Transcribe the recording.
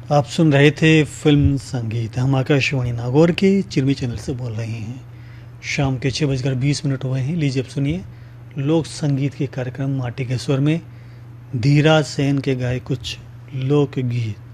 आप सुन रहे थे फिल्म संगीत। हम आकाशवाणी नागौर के चिरमी चैनल से बोल रहे हैं। शाम के 6:20 हुए हैं। लीजिए अब सुनिए लोक संगीत के कार्यक्रम माटी के स्वर में धीराज सेन के गाए कुछ लोकगीत।